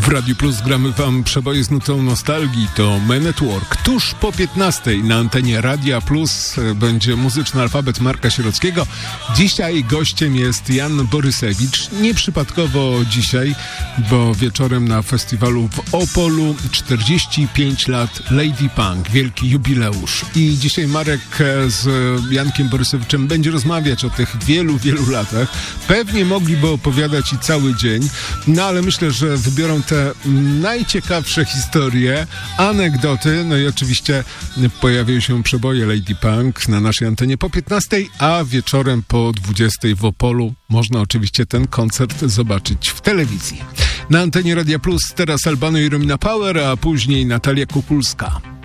W Radiu Plus gramy wam przeboje z nutą nostalgii. To Men at Work. Tuż po 15 na antenie Radia Plus będzie muzyczny alfabet Marka Sierockiego. Dzisiaj gościem jest Jan Borysewicz. Nieprzypadkowo dzisiaj, bo wieczorem na festiwalu w Opolu 45 lat Lady Punk. Wielki jubileusz. I dzisiaj Marek z Jankiem Borysewiczem będzie rozmawiać o tych wielu latach. Pewnie mogliby opowiadać i cały dzień, no ale myślę, że wybiorą te najciekawsze historie, anegdoty, no i oczywiście pojawią się przeboje Lady Punk na naszej antenie po 15, a wieczorem po 20 w Opolu można oczywiście ten koncert zobaczyć w telewizji. Na antenie Radia Plus teraz Albano i Romina Power, a później Natalia Kukulska.